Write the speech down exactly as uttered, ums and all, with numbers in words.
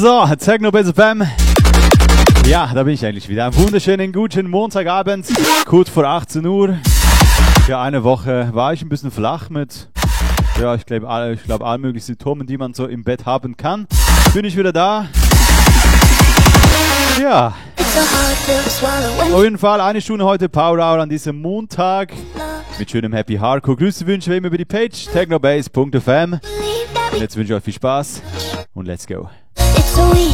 So, Techno Bass F M. Ja, da bin ich eigentlich wieder. Einen wunderschönen guten Montagabend, kurz vor achtzehn Uhr. Ja, eine Woche war ich ein bisschen flach mit, ja, ich glaube, alle, ich glaub, allen möglichen Symptomen, die man so im Bett haben kann. Bin ich wieder da. Ja. Auf jeden Fall eine Stunde heute Power Hour an diesem Montag mit schönem Happy Hardcore. Grüße wünsche ich immer über die Page technobass punkt f m. Und jetzt wünsche ich euch viel Spaß und let's go. It's so easy